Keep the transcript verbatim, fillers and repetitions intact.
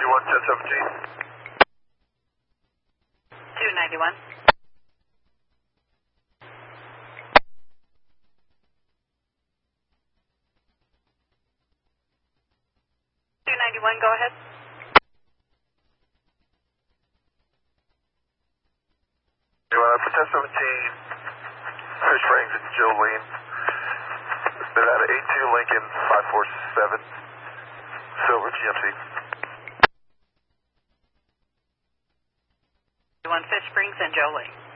ninety-one, ten seventeen. two ninety-one. two ninety-one, go ahead. Uh, for ten seventeen, Fish Springs and Jolene. They're at eight two Lincoln five four seven, Silver G M C. One Fish Springs and Jolene.